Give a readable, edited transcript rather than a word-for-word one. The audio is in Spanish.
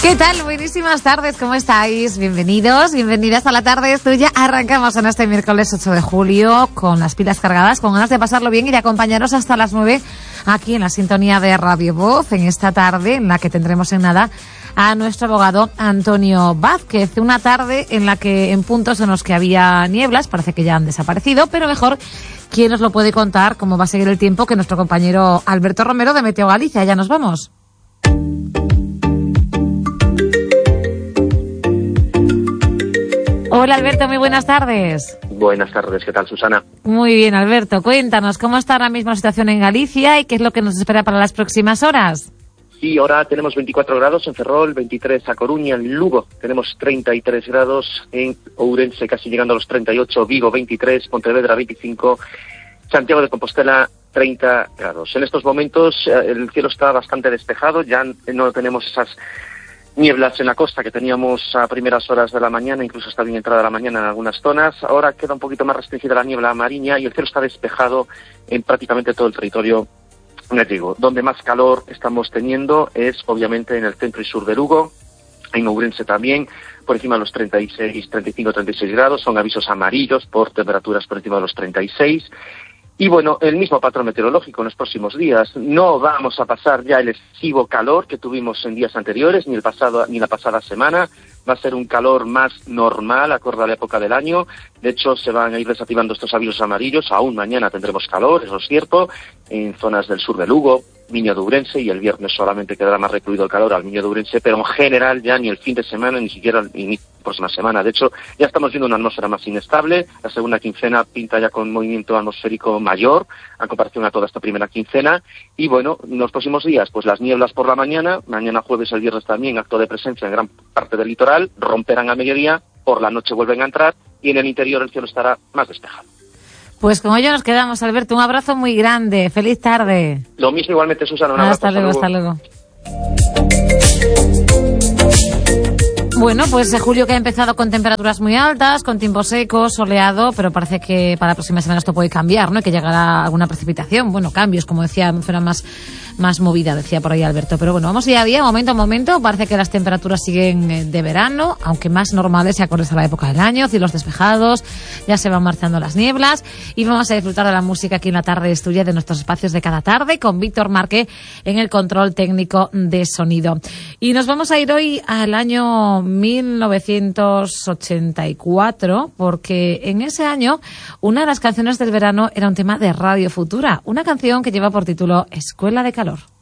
¿Qué tal? Buenísimas tardes, ¿cómo estáis? Bienvenidos, bienvenidas a la tarde tuya. Arrancamos en este miércoles 8 de julio con las pilas cargadas, con ganas de pasarlo bien y de acompañaros hasta las 9 aquí en la sintonía de Radio Voz, en esta tarde en la que tendremos en nada a nuestro abogado Antonio Vázquez. Una tarde en la que en puntos en los que había nieblas, parece que ya han desaparecido, pero mejor, ¿quién nos lo puede contar cómo va a seguir el tiempo que nuestro compañero Alberto Romero de Meteo Galicia? Ya nos vamos. Hola Alberto, muy buenas tardes. Buenas tardes, ¿qué tal, Susana? Muy bien, Alberto, cuéntanos cómo está ahora mismo la situación en Galicia y qué es lo que nos espera para las próximas horas. Sí, ahora tenemos 24 grados en Ferrol, 23 a Coruña, en Lugo tenemos 33 grados, en Ourense casi llegando a los 38, Vigo 23, Pontevedra 25, Santiago de Compostela 30 grados. En estos momentos el cielo está bastante despejado, ya no tenemos esas nieblas en la costa que teníamos a primeras horas de la mañana, incluso está bien entrada la mañana en algunas zonas. Ahora queda un poquito más restringida la niebla marina y el cielo está despejado en prácticamente todo el territorio gallego. Donde más calor estamos teniendo es obviamente en el centro y sur de Lugo, en Ourense también, por encima de los 36, 35, 36 grados, son avisos amarillos por temperaturas por encima de los 36. Y bueno, el mismo patrón meteorológico en los próximos días. No vamos a pasar ya el excesivo calor que tuvimos en días anteriores, ni la pasada semana. Va a ser un calor más normal, acorde a la época del año. De hecho, se van a ir desactivando estos avisos amarillos. Aún mañana tendremos calor, eso es cierto, en zonas del sur de Lugo, Miño de Ourense, y el viernes solamente quedará más recluido el calor al Miño de Ourense, pero en general ya ni el fin de semana, ni siquiera ni próxima semana. De hecho, ya estamos viendo una atmósfera más inestable. La segunda quincena pinta ya con movimiento atmosférico mayor, a comparación a toda esta primera quincena. Y bueno, en los próximos días, pues las nieblas por la mañana jueves, el viernes también, acto de presencia en gran parte del litoral, romperán a mediodía, por la noche vuelven a entrar, y en el interior el cielo estará más despejado. Pues con ello nos quedamos, Alberto. Un abrazo muy grande. Feliz tarde. Lo mismo igualmente, Susana. Un abrazo. Hasta luego. Bueno, pues julio que ha empezado con temperaturas muy altas, con tiempo seco, soleado, pero parece que para la próxima semana esto puede cambiar, ¿no? Y que llegará alguna precipitación. Bueno, cambios, como decía, fuera más movida, decía por ahí Alberto. Pero bueno, vamos día a día, momento a momento. Parece que las temperaturas siguen de verano, aunque más normales y acordes a la época del año, cielos despejados, ya se van marchando las nieblas y vamos a disfrutar de la música aquí en la tarde estudia de nuestros espacios de cada tarde con Víctor Marque en el control técnico de sonido. Y nos vamos a ir hoy al año 1984, porque en ese año una de las canciones del verano era un tema de Radio Futura, una canción que lleva por título Escuela de Calor.